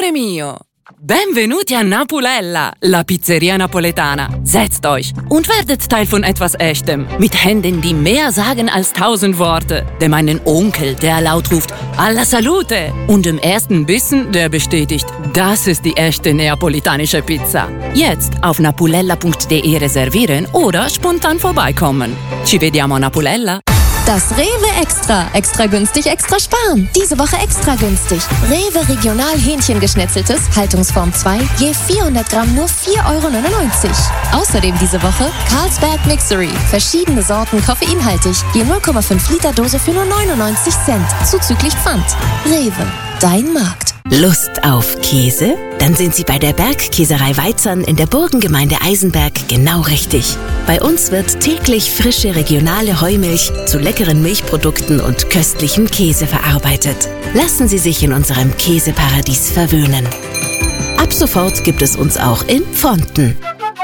Amore mio! Benvenuti a Napulella, la Pizzeria Napoletana. Setzt euch und werdet Teil von etwas Echtem. Mit Händen, die mehr sagen als 1000 Worte. Dem einen Onkel, der laut ruft, alla salute. Und dem ersten Bissen, der bestätigt, das ist die echte neapolitanische Pizza. Jetzt auf napulella.de reservieren oder spontan vorbeikommen. Ci vediamo a Napulella. Das Rewe Extra. Extra günstig, extra sparen. Diese Woche extra günstig. Rewe Regional Hähnchengeschnetzeltes, Haltungsform 2, je 400 Gramm nur 4,99 €. Außerdem diese Woche Carlsberg Mixery. Verschiedene Sorten koffeinhaltig. Je 0,5 Liter Dose für nur 99 Cent. Zuzüglich Pfand. Rewe. Dein Markt. Lust auf Käse? Dann sind Sie bei der Bergkäserei Weizern in der Burgengemeinde Eisenberg genau richtig. Bei uns wird täglich frische regionale Heumilch zu leckeren Milchprodukten und köstlichem Käse verarbeitet. Lassen Sie sich in unserem Käseparadies verwöhnen. Ab sofort gibt es uns auch in Pfonten.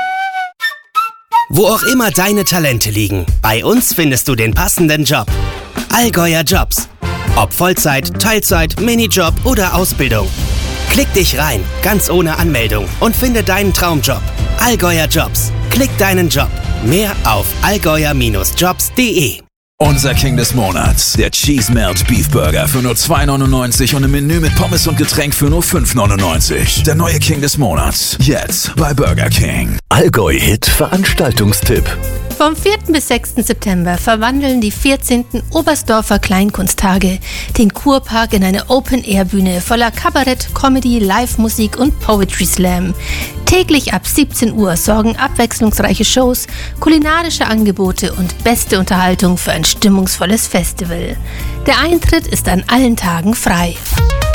Wo auch immer deine Talente liegen, bei uns findest du den passenden Job. Allgäuer Jobs. Ob Vollzeit, Teilzeit, Minijob oder Ausbildung. Klick dich rein, ganz ohne Anmeldung und finde deinen Traumjob. Allgäuer Jobs. Klick deinen Job. Mehr auf allgäuer-jobs.de. Unser King des Monats, der Cheese Melt Beef Burger für nur 2,99 € und ein Menü mit Pommes und Getränk für nur 5,99 €. Der neue King des Monats, jetzt bei Burger King. Allgäu-Hit Veranstaltungstipp. Vom 4. bis 6. September verwandeln die 14. Oberstdorfer Kleinkunsttage den Kurpark in eine Open-Air-Bühne voller Kabarett, Comedy, Live-Musik und Poetry Slam. Täglich ab 17 Uhr sorgen abwechslungsreiche Shows, kulinarische Angebote und beste Unterhaltung für ein stimmungsvolles Festival. Der Eintritt ist an allen Tagen frei.